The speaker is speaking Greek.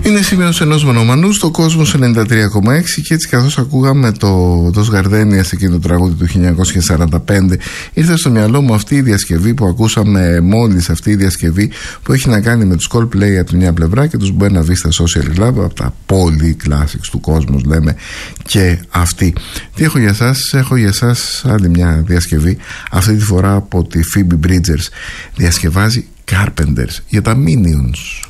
Είναι σημείο ενός μονομανού στο κόσμο 93,6 και έτσι καθώς ακούγαμε το Γαρδένια σε εκείνο το τραγούδι του 1945, ήρθε στο μυαλό μου αυτή η διασκευή που ακούσαμε μόλις, αυτή η διασκευή που έχει να κάνει με τους Coldplay από τη μια πλευρά και τους Buena Vista Social Club από τα πολύ classics του κόσμου, λέμε και αυτή. Τι έχω για σας? Έχω για σας άλλη μια διασκευή, αυτή τη φορά από τη Phoebe Bridgers. Διασκευάζει Carpenters για τα Minions.